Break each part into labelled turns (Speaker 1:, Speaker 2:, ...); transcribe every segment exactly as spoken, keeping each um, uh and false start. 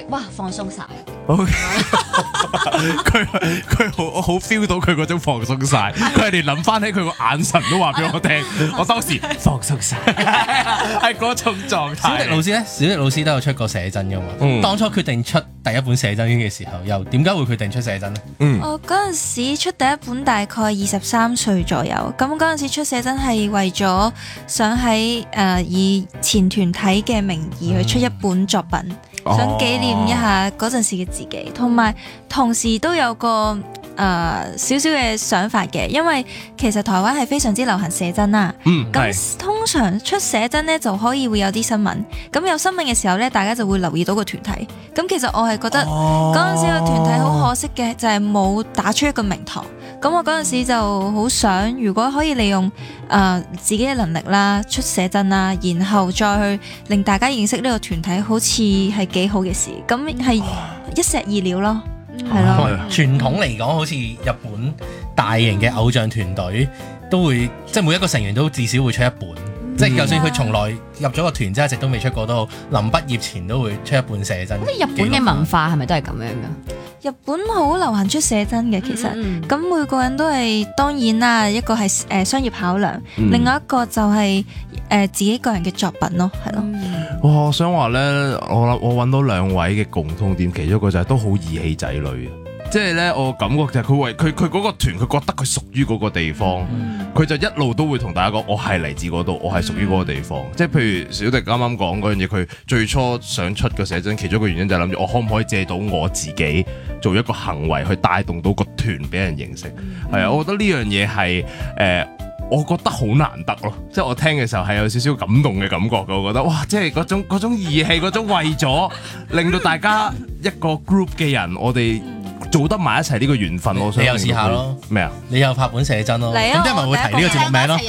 Speaker 1: 係哇放鬆晒。
Speaker 2: OK，佢佢好我好 feel 到佢嗰種放鬆晒，佢係連諗翻起佢個眼神都話俾我聽，我當時放鬆晒，係嗰種狀態。
Speaker 3: 小迪老師咧，小迪老師都有出過寫真噶嘛。
Speaker 2: 嗯
Speaker 3: 當初決定出第一本寫真嘅時候，又點解會決定出寫真呢？
Speaker 2: 嗯，
Speaker 4: 我嗰陣時出第一本大概二十三歲左右，咁嗰陣時出寫真係為咗想喺誒、呃、以前團體嘅名義去出一本作品，
Speaker 2: 嗯、
Speaker 4: 想紀念一下嗰陣時嘅自己，同埋同時都有個誒少少嘅想法嘅，因為其實台灣係非常之流行寫真啦。
Speaker 2: 嗯，
Speaker 4: 咁
Speaker 2: 係
Speaker 4: 通常出寫真咧就可以會有啲新聞，咁有新聞嘅時候咧，大家就會留意到個團體。咁其實我係覺得嗰陣時個團體好可惜嘅，就係冇打出一個名堂。咁我嗰陣時就好想，如果可以利用誒、呃、自己嘅能力啦，出寫真啦，然後再去令大家認識呢個團體，好似係幾好嘅事。咁係一石二鳥咯。係咯，
Speaker 3: 傳統嚟講，好似日本大型嘅偶像團隊都會，即係每一個成員都至少會出一本，嗯、即係就算佢從來入咗個團之後一直都未出過都好，臨畢業前都會出一本寫真。
Speaker 1: 咁日本嘅文化係咪都係咁樣㗎？
Speaker 4: 日本好流行出寫真嘅，其實咁、
Speaker 1: 嗯嗯、
Speaker 4: 每個人都係當然啦，一個係誒、呃、商業考量，
Speaker 2: 嗯、
Speaker 4: 另外一個就係、是、誒、呃、自己個人嘅作品咯，係咯。
Speaker 2: 哇！我想話咧，我我揾到兩位嘅共通點，其中一個就係都好義氣仔女啊！即係咧，我感覺就係佢為佢佢嗰個團，佢覺得佢屬於嗰個地方，佢、嗯、就一路都會同大家講，我係嚟自嗰度，我係屬於嗰個地方。嗯、即係譬如小迪啱啱講嗰樣嘢，佢最初想出個寫真，其中一個原因就係諗住我可唔可以借到我自己做一個行為去帶動到個團俾人認識。係啊、嗯，我覺得呢樣嘢係誒。我覺得好難得咯，即係我聽嘅時候係有少少感動嘅感覺嘅，我覺得哇，即係嗰種嗰種義氣，嗰種為咗令到大家一個 group 嘅人，我哋做得埋一齊呢個緣分，我想
Speaker 3: 你又試下咯，
Speaker 2: 咩啊？
Speaker 3: 你又拍本寫真咯，
Speaker 4: 咁
Speaker 3: 啲人咪會提呢個節目名咯。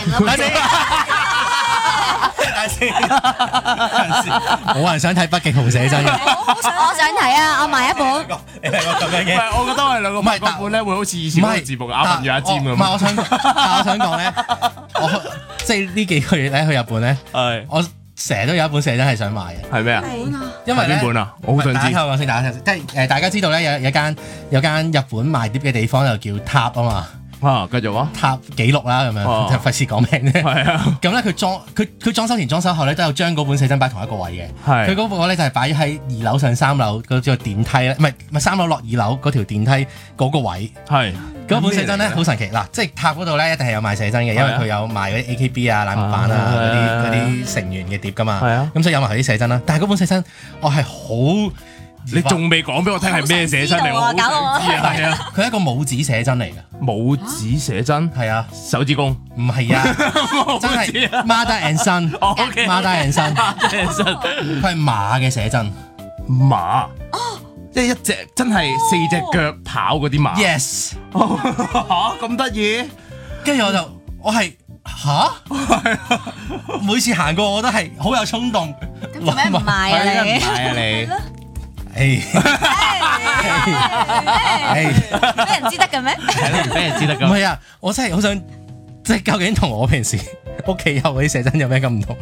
Speaker 3: 冇人想睇北極熊寫真嘅，
Speaker 1: 我想睇啊！我買一本。
Speaker 3: 你係我咁樣嘅。
Speaker 2: 唔係，我覺得我哋兩個買嗰本咧，會好似以前嗰個節目阿笨與阿尖咁。
Speaker 3: 唔係，我想我想講咧，我即係呢幾個月咧去日本咧，我成日都有一本寫真係想買嘅。
Speaker 2: 係咩啊？
Speaker 3: 因為咧，
Speaker 2: 邊本啊？我好想知。
Speaker 3: 大家聽我先，大家聽即係誒，大家知道咧有有間有間日本賣碟嘅地方就叫塔啊嘛。
Speaker 2: 啊，繼續啊！
Speaker 3: 塔記錄啦咁樣，就費事講名啫。係啊，咁咧佢裝佢佢裝修前裝修後咧都有將嗰本寫真擺同一個位嘅。係，佢嗰個咧就係擺喺二樓上三樓嗰條電梯咧，唔係唔係三樓落二樓嗰條電梯嗰個位。係，嗰本寫真咧好神奇嗱，即係塔嗰度咧一定係有賣寫真嘅，因為佢有賣嗰啲 A K B 啊、乃木坂啊嗰啲嗰啲成員嘅碟噶嘛。係啊，咁所以有埋佢啲寫真啦。但係嗰本寫真我係好。
Speaker 2: 你仲未講俾我聽係咩寫真嚟？我好想知啊！係啊，
Speaker 3: 佢係一個拇指寫真嚟嘅。
Speaker 2: 拇指寫真係啊，手指公
Speaker 3: 唔係啊，真係 Mother and Son。Mother and Son。佢係馬嘅寫真。
Speaker 2: 馬哦，即係一隻真係四隻腳跑嗰啲馬。
Speaker 3: Yes。
Speaker 2: 嚇咁得意？
Speaker 3: 跟住我就我係嚇，每次行過我都係好有衝動。
Speaker 1: 咁做咩唔買啊你？
Speaker 2: 唔買啊你？
Speaker 3: 誒，
Speaker 1: 俾人知得嘅咩？
Speaker 2: 係咯，唔俾人知得㗎。
Speaker 3: 唔係啊，我真係好想，即係究竟同我平時屋企有嗰啲寫真有咩咁唔同？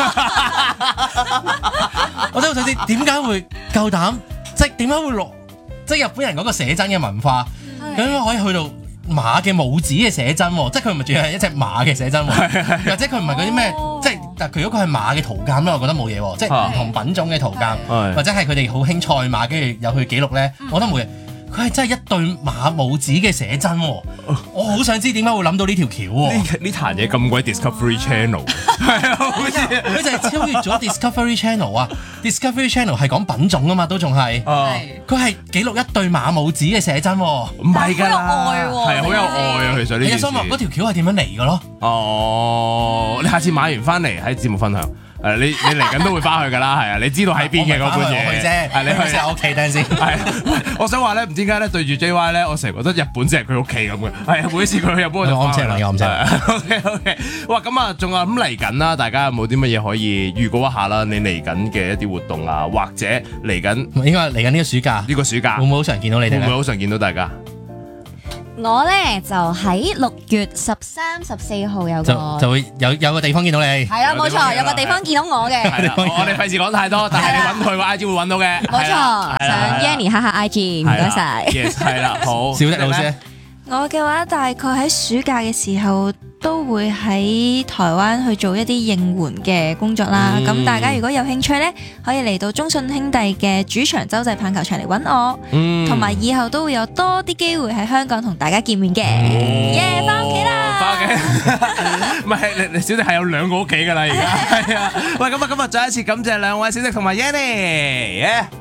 Speaker 3: 我真係好想知點解會夠膽，即係點解會落，即係日本人嗰個寫真嘅文化，點解可以去到馬嘅拇指嘅寫真？即係佢唔係仲係一隻馬嘅寫真，或者佢唔係嗰啲咩？即係，但係如果佢係馬嘅圖鑑咧，我覺得冇嘢喎。即係唔同品種嘅圖鑑，或者係佢哋好興賽馬，跟住有佢記錄咧，我覺得冇嘢。佢係真係一對馬拇指嘅寫真喎，我好想知點解會諗到呢條橋喎。
Speaker 2: 呢呢壇嘢咁鬼 Discovery Channel，係啊，好似
Speaker 3: 佢就係超越咗 Discovery Channel 啊！Discovery Channel 係講品種啊嘛，都仲係，佢係記錄一對馬拇指嘅寫真喎，
Speaker 2: 唔係㗎啦，
Speaker 1: 好有愛喎，
Speaker 2: 係好有愛啊！其實呢件事，
Speaker 3: 你想問嗰條橋係點樣嚟嘅咯？
Speaker 2: 哦，你下次買完翻嚟喺節目分享。誒，你你嚟緊都會翻去㗎啦，係啊，你知道喺邊嘅嗰本嘢。
Speaker 3: 我去啫，
Speaker 2: 係你去
Speaker 3: 我屋企等陣先。
Speaker 2: 係，我想話咧，唔知點解咧對住 J Y 咧，我成日覺得日本即係佢屋企咁嘅。係啊，每一次佢去日本我就
Speaker 3: 我唔識啦，我唔識。
Speaker 2: OK OK，哇，咁啊，仲有咁嚟緊啦，大家有冇啲乜嘢可以預告一下啦？你嚟緊嘅一啲活動啊，或者嚟緊
Speaker 3: 應該嚟緊呢個暑假，
Speaker 2: 呢個暑假
Speaker 3: 會唔會好常見到你哋咧？
Speaker 2: 會唔會好常見到大家？
Speaker 1: 我咧就喺六月十三、十四號有
Speaker 3: 就
Speaker 1: 個
Speaker 3: 就會有有個地方見到你。
Speaker 1: 係啦，冇錯，有個地方見到我嘅，
Speaker 2: 係啦，我我哋費事講太多，但係你揾佢個 I G 會揾到嘅。
Speaker 1: 冇錯，上 Yanny 哈哈 I G，唔該晒。
Speaker 2: Yes， 係啦，好。
Speaker 3: 小迪老師，
Speaker 4: 我嘅話大概喺暑假嘅時候都會喺台灣去做一啲應援嘅工作啦。咁、
Speaker 3: 嗯
Speaker 4: 大家如果有興趣呢，可以嚟到中信兄弟嘅主場洲際棒球場嚟揾我，同埋、
Speaker 3: 嗯
Speaker 4: 以後都會有多啲機會喺香港同大家見面嘅。耶，翻屋企啦！
Speaker 2: 翻屋企，唔係你你小迪係有兩個屋企㗎啦，而家係啊。喂，咁啊，咁啊，再一次感謝兩位小迪同埋 Yanny。